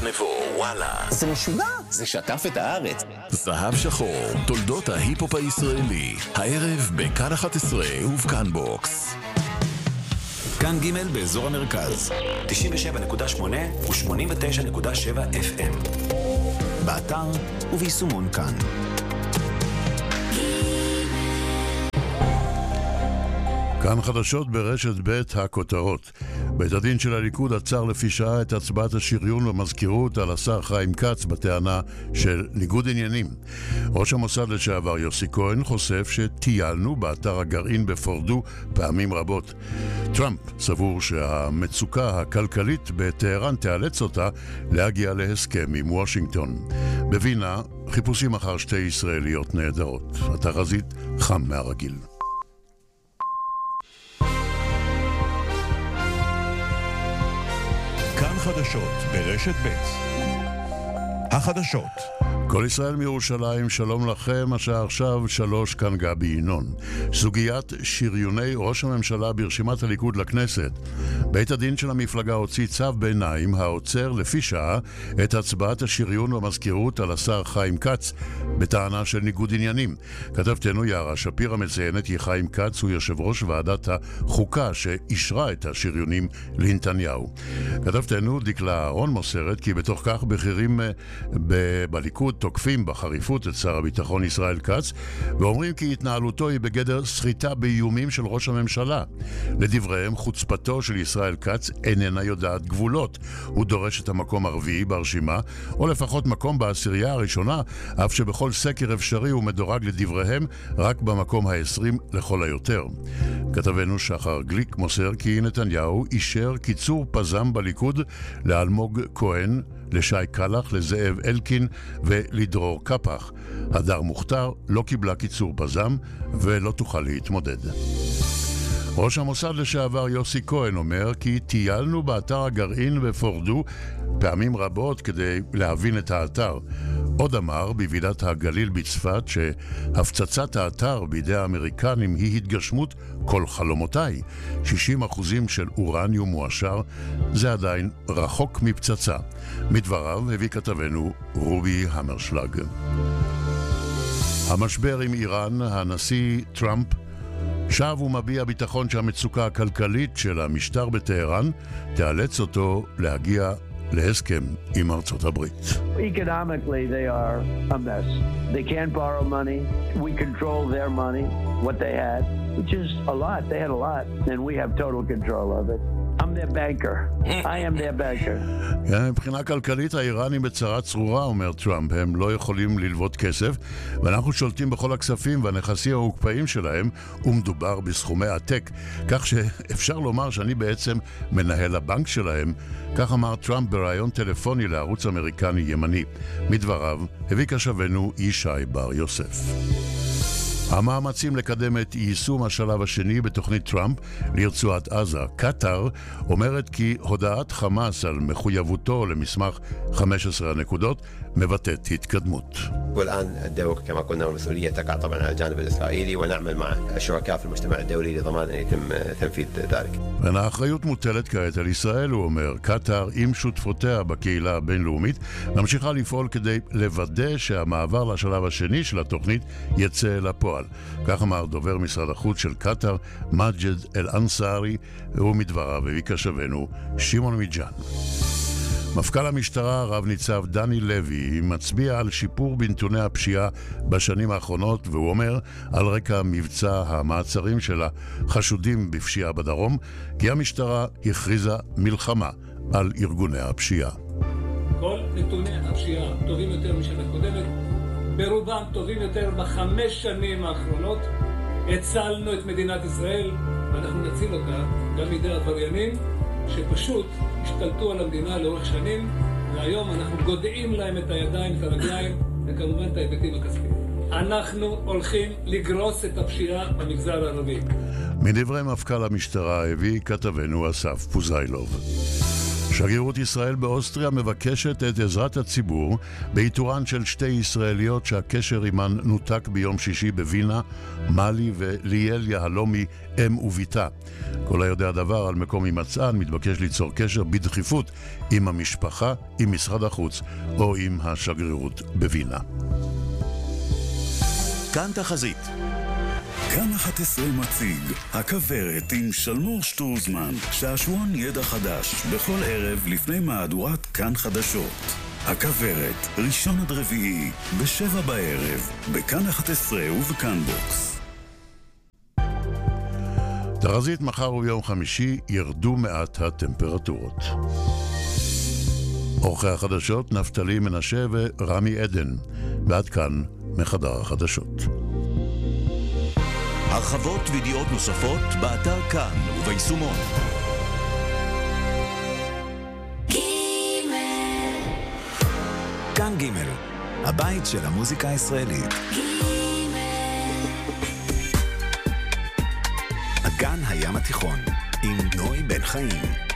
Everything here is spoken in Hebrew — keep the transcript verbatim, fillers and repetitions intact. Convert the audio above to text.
נבו, וואלה. זה משוגע, זה שטף את הארץ. זהב שחור, תולדות ההיפ-הופ הישראלי. הערב בכאן אחת עשרה ובכאן בוקס. כאן ג' באזור המרכז. תשעים ושבע נקודה שמונה ו-שמונים ותשע נקודה שבע אף אם. באתר וביישומון כאן. כאן חדשות ברשת ב' הכותרות. בית הדין של הליכוד עצר לפי שעה את הצבעת השריון במזכירות על השר חיים כץ בטענה של ניגוד עניינים. ראש המוסד לשעבר יוסי כהן חושף שטיילנו באתר הגרעין בפורדו פעמים רבות. טראמפ סבור שהמצוקה הכלכלית בטהרן תאלץ אותה להגיע להסכם עם וושינגטון. בווינה חיפושים אחר שתי ישראליות נהדרות. התחזית חם מהרגיל. כאן חדשות ברשת ב' החדשות. כל ישראל מירושלים, שלום לכם, השעה עכשיו שלוש, כאן גבי ינון. סוגיית שריוני ראש הממשלה ברשימת הליכוד לכנסת. בית הדין של המפלגה הוציא צו ביניים העוצר לפי שעה את הצבעת השריון במזכירות על השר חיים כץ בטענה של ניגוד עניינים. כתבתנו יערה שפירא מציינת כי חיים כץ הוא יושב ראש ועדת החוקה שאישרה את השריונים לנתניהו. כתבתנו דקלה אהרון מוסרת כי בתוך כך בכירים ב- בליכוד תוקפים בחריפות את שר הביטחון ישראל כץ ואומרים כי התנהלותו היא בגדר סחיטה באיומים של ראש הממשלה. לדבריהם, חוצפתו של ישראל כץ איננה יודעת גבולות. הוא דורש את המקום הרביעי ברשימה, או לפחות מקום בעשירייה הראשונה, אף שבכל סקר אפשרי הוא מדורג לדבריהם רק במקום העשרים לכל היותר. כתבנו שחר גליק מוסר כי נתניהו אישר קיצור פזם בליכוד לאלמוג כהן, לשי קלח, לזאב אלקין ולדרור קפח. הדר מוכתר לא קיבלה קיצור פזם ולא תוכל להתמודד. ראש המוסד לשעבר יוסי כהן אומר כי טיילנו באתר הגרעין בפורדו פעמים רבות כדי להבין את האתר. עוד אמר בוועידת הגליל בצפת שהפצצת האתר בידי האמריקנים היא התגשמות כל חלומותיי. שישים אחוזים של אורניום מועשר זה עדיין רחוק מפצצה. מדבריו הביא כתבנו רובי המרשלג. המשבר עם איראן, הנשיא טראמפ שב ומביע ביטחון שהמצוקה הכלכלית של המשטר בטהרן תאלץ אותו להגיע להסכם עם ארצות הברית. Economically they are a mess. They can't borrow money. We control their money, what they had, which is a lot. They had a lot, and we have total control of it. I'm their banker. I am their banker. מבחינה כלכלית האיראנים בצרה צרורה, אומר טראמפ. הם לא יכולים ללוות כסף, ואנחנו שולטים בכל הכספים והנכסים המוקפאים שלהם, ומדובר בסכומי עתק, כך שאפשר לומר שאני בעצם מנהל הבנק שלהם. כך אמר טראמפ ברעיון טלפוני לערוץ אמריקני ימני. מדבריו הביא כשבנו ישי בר יוסף. המאמצים לקדם את יישום השלב השני בתוכנית טראמפ לרצועת עזה. קטר אומרת כי הודעת חמאס על מחויבותו למסמך חמש עשרה הנקודות מבטאת התקדמות. والآن الدور كما قلنا والمسؤولية تقع طبعا على الجانب الإسرائيلي ونعمل مع الشركاء في المجتمع الدولي لضمان أن يتم تنفيذ ذلك. האחריות מוטלת כעת על ישראל, הוא אומר. קטר עם שותפותיה בקהילה הבינלאומית ממשיכה לפעול כדי לוודא שהמעבר לשלב השני של התוכנית יצא לפועל. כך אמר דובר משרד החוץ של קטר, מג'ד אל-אנסארי, והוא מדבריו הביא כשבנו שמעון מיג'אן. מפכ"ל המשטרה רב ניצב דני לוי מצביע על שיפור בנתוני הפשיעה בשנים האחרונות, והוא אומר על רקע מבצע המעצרים של החשודים בפשיעה בדרום כי המשטרה הכריזה מלחמה על ארגוני הפשיעה. כל נתוני הפשיעה טובים יותר משנה קודמת, ברובם טובים יותר בחמש שנים האחרונות. הצלנו את מדינת ישראל ואנחנו נציל אותה גם מידי עבריינים שפשוט השתלטו על המדינה לאורך שנים, והיום אנחנו גודעים להם את הידיים, את הרגליים, וכמובן את ההיבטים הכספיים. אנחנו הולכים לגרוס את הפשיעה במגזר הערבי. מדברי מפכ"ל המשטרה הביא כתבנו אסף פוזיילוב. שגרירות ישראל באוסטריה מבקשת את עזרת הציבור באיתורן של שתי ישראליות שהקשר עימן נותק ביום שישי בווינה, מלי וליאל יהלומי, אם וביתה. כל היודע דבר על מקום הימצאן מתבקש ליצור קשר בדחיפות עם המשפחה, עם משרד החוץ או עם השגרירות בווינה. כאן תחזית. כאן אחת עשרה מציג, הכברת עם שלמור שטרוזמן, שעשועון ידע חדש, בכל ערב לפני מהדורת כאן חדשות. הכברת, ראשון עד רביעי, בשבע בערב, בכאן אחת עשרה ובכאן בוקס. תחזית מחר וביום חמישי ירדו מעט הטמפרטורות. אורחי החדשות נפתלי מנשה ורמי עדן, ועד כאן מחדר החדשות. הרחבות וידיעות נוספות באתר כאן וביישומון. גימל. כאן גימל, הבית של המוזיקה הישראלית. גימל. אגן הים התיכון עם נוי בן חיים.